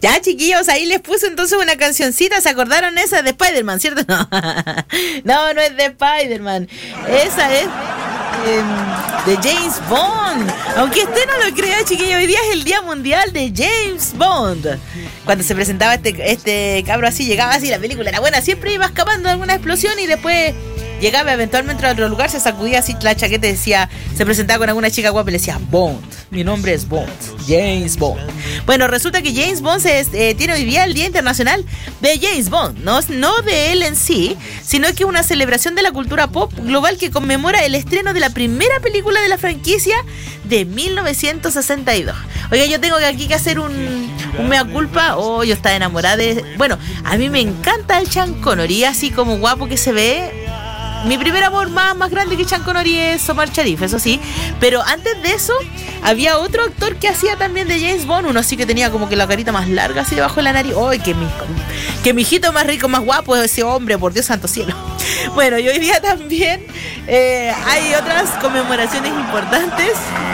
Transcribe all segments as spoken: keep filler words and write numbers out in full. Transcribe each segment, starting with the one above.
Ya, chiquillos, ahí les puse entonces una cancioncita. ¿Se acordaron esa de Spider-Man, cierto? No, no, no es de Spider-Man. Esa es eh, de James Bond. Aunque usted no lo crea, chiquillos, hoy día es el Día Mundial de James Bond. Cuando se presentaba este, este cabro así, llegaba así, la película era buena. Siempre iba escapando de alguna explosión y después llegaba eventualmente a otro lugar, se sacudía así la chaqueta y decía, se presentaba con alguna chica guapa y le decía, Bond, mi nombre es Bond, James Bond. Bueno, resulta que James Bond se, eh, tiene hoy día el Día Internacional de James Bond, no, no de él en sí, sino que es una celebración de la cultura pop global que conmemora el estreno de la primera película de la franquicia de mil novecientos sesenta y dos. Oiga, yo tengo aquí que hacer un, un mea culpa. Oh, yo estaba enamorada de... Bueno, a mí me encanta el Sean Connery, así como guapo que se ve. Mi primer amor más, más grande que Sean Connery es Omar Sharif, eso sí. Pero antes de eso, había otro actor que hacía también de James Bond. Uno sí que tenía como que la carita más larga así debajo de la nariz. ¡Ay, que mi, que mi hijito más rico, más guapo es ese hombre! Por Dios santo cielo. Bueno, y hoy día también eh, hay otras conmemoraciones importantes.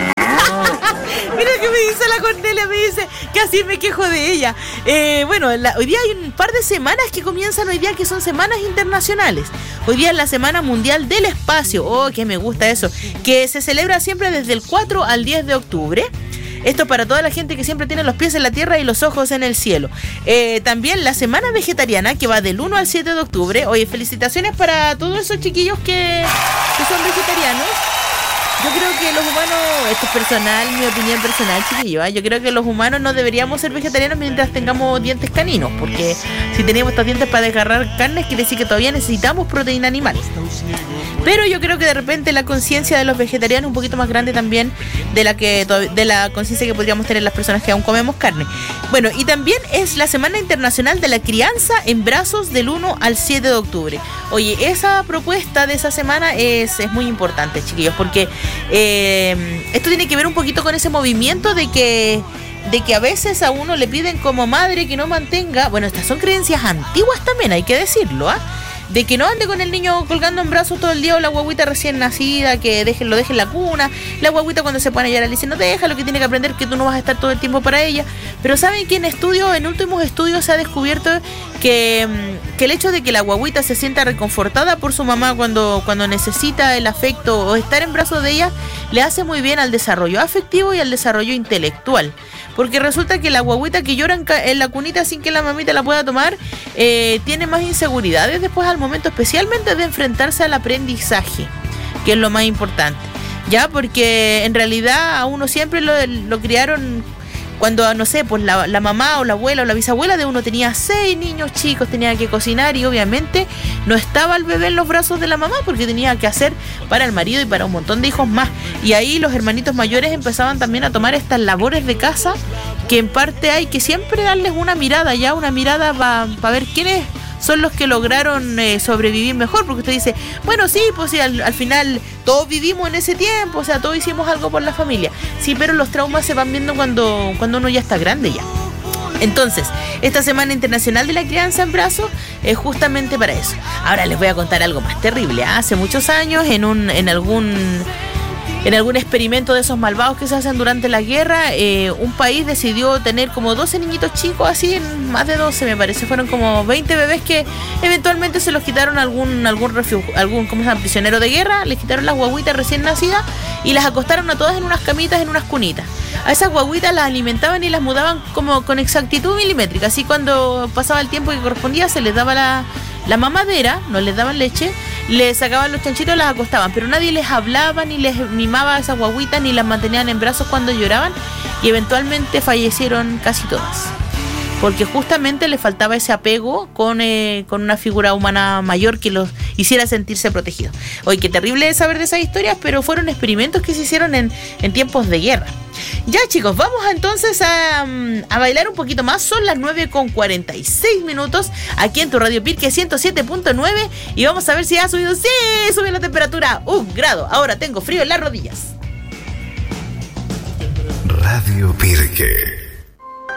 Mira que me dice la Cornelia, me dice que así me quejo de ella. Eh, bueno, la, hoy día hay un par de semanas que comienzan hoy día que son semanas internacionales. Hoy día es la Semana Mundial del Espacio. Oh, que me gusta eso. Que se celebra siempre desde el cuatro al diez de octubre. Esto para toda la gente que siempre tiene los pies en la tierra y los ojos en el cielo. Eh, también la Semana Vegetariana, que va del uno al siete de octubre. Oye, felicitaciones para todos esos chiquillos que, que son vegetarianos. Yo creo que los humanos, esto es personal, mi opinión personal, chiquillo, ¿eh? Yo creo que los humanos no deberíamos ser vegetarianos mientras tengamos dientes caninos, porque si tenemos estos dientes para desgarrar carnes, quiere decir que todavía necesitamos proteína animal. Pero yo creo que de repente la conciencia de los vegetarianos es un poquito más grande también de la que de la conciencia que podríamos tener las personas que aún comemos carne. Bueno, y también es la Semana Internacional de la Crianza en Brazos del uno al siete de octubre. Oye, esa propuesta de esa semana es, es muy importante, chiquillos, porque eh, esto tiene que ver un poquito con ese movimiento de que de que a veces a uno le piden como madre que no mantenga, bueno, estas son creencias antiguas también, hay que decirlo, ¿ah? ¿eh? De que no ande con el niño colgando en brazos todo el día, o la guaguita recién nacida, que deje, lo deje en la cuna. La guaguita cuando se pone a llorar le dice, no deja, lo que tiene que aprender que tú no vas a estar todo el tiempo para ella. Pero saben que en estudios, en últimos estudios se ha descubierto que, que el hecho de que la guaguita se sienta reconfortada por su mamá cuando, cuando necesita el afecto o estar en brazos de ella, le hace muy bien al desarrollo afectivo y al desarrollo intelectual. Porque resulta que la guaguita que llora en, ca- en la cunita sin que la mamita la pueda tomar, eh, tiene más inseguridades después al momento, especialmente de enfrentarse al aprendizaje, que es lo más importante. Ya, porque en realidad a uno siempre lo, lo criaron cuando, no sé, pues la, la mamá o la abuela o la bisabuela de uno tenía seis niños chicos, tenía que cocinar y obviamente no estaba el bebé en los brazos de la mamá porque tenía que hacer para el marido y para un montón de hijos más. Y ahí los hermanitos mayores empezaban también a tomar estas labores de casa, que en parte hay que siempre darles una mirada, ya una mirada para pa ver quiénes son los que lograron eh, sobrevivir mejor, porque usted dice, bueno, sí, pues sí, al, al final todos vivimos en ese tiempo, o sea, todos hicimos algo por la familia, sí, pero los traumas se van viendo cuando, cuando uno ya está grande ya. Entonces, esta Semana Internacional de la Crianza en Brazos es justamente para eso. Ahora les voy a contar algo más terrible. ¿eh? Hace muchos años, en un, en algún... En algún experimento de esos malvados que se hacen durante la guerra, eh, un país decidió tener como doce niñitos chicos, así, en más de doce me parece, fueron como veinte bebés que eventualmente se los quitaron a algún, algún refugio, algún, ¿cómo se llama?, prisionero de guerra, les quitaron las guaguitas recién nacidas y las acostaron a todas en unas camitas, en unas cunitas. A esas guaguitas las alimentaban y las mudaban como con exactitud milimétrica, así cuando pasaba el tiempo que correspondía se les daba la, la mamadera, no les daban leche, les sacaban los chanchitos y las acostaban, pero nadie les hablaba ni les mimaba a esas guaguitas ni las mantenían en brazos cuando lloraban, y eventualmente fallecieron casi todas porque justamente les faltaba ese apego con, eh, con una figura humana mayor que los hiciera sentirse protegidos. Oye, qué terrible es saber de esas historias, pero fueron experimentos que se hicieron en, en tiempos de guerra. Ya, chicos, vamos entonces a, a bailar un poquito más. Son las nueve con cuarenta y seis minutos aquí en tu Radio Pirque ciento siete punto nueve y vamos a ver si ha subido. Sí, sube la temperatura un grado. Ahora tengo frío en las rodillas. Radio Pirque.